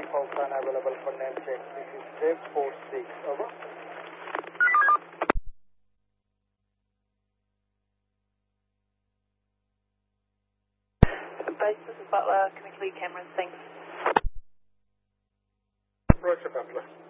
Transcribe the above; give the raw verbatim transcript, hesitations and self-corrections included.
Falcon available for name check. This is J four six. Over. Base, this is Butler. Can we clear cameras? Thanks. Roger, Butler.